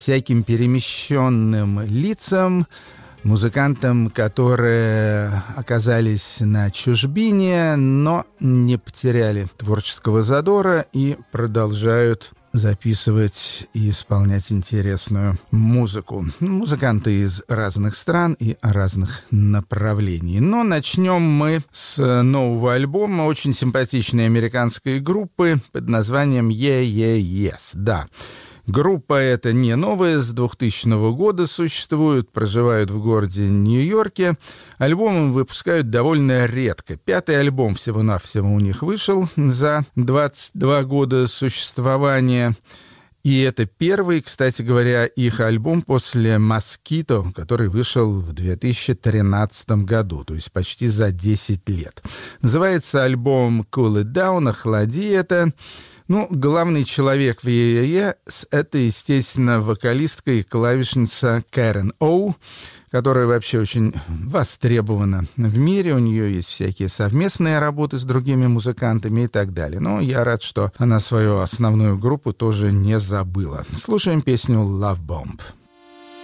всяким перемещенным лицам, музыкантам, которые оказались на чужбине, но не потеряли творческого задора и продолжают записывать и исполнять интересную музыку. Музыканты из разных стран и разных направлений. Но начнем мы с нового альбома очень симпатичной американской группы под названием Yeah, Yeah, Yes. Да. Группа эта не новая, с 2000 года существует, проживают в городе Нью-Йорке. Альбомы выпускают довольно редко. 5-й альбом всего-навсего у них вышел за 22 года существования. И это первый, кстати говоря, их альбом после «Mosquito», который вышел в 2013 году, то есть почти за 10 лет. Называется альбом «Cool It Down», «Охлади это». Главный человек в EES — это, естественно, вокалистка и клавишница Кэрен Оу, которая вообще очень востребована в мире. У нее есть всякие совместные работы с другими музыкантами и так далее. Но я рад, что она свою основную группу тоже не забыла. Слушаем песню «Love Bomb».